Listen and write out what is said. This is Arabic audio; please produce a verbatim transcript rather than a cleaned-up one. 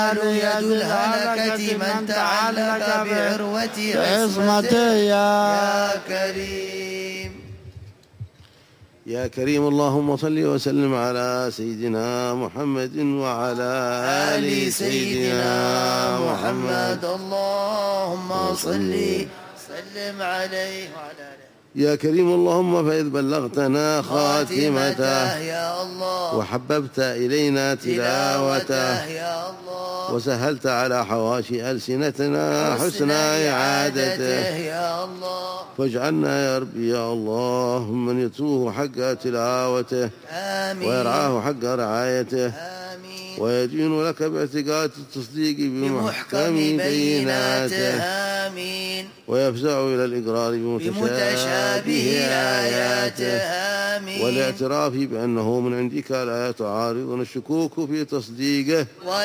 يد الهلكة من تعلق بعروة عصمته يا كريم. يا كريم اللهم صل وسلم على سيدنا محمد وعلى آل سيدنا محمد. اللهم صل وسلم عليه وعلى آله. يا كريم اللهم فإذ بلغتنا خاتمته يا الله وحببت إلينا تلاوته يا الله وسهلت على حواشي ألسنتنا حسن إعادته يا الله فاجعلنا يا ربي يا الله من يتلوه حق تلاوته آمين ويرعاه حق رعايته آمين ويدين لك باعتقاد التصديق بمحكم بيناته آمين ويفزع إلى الإقرار بمتشابه آياته آمين والاعتراف بأنه من عندك لا يتعارض الشكوك في تصديقه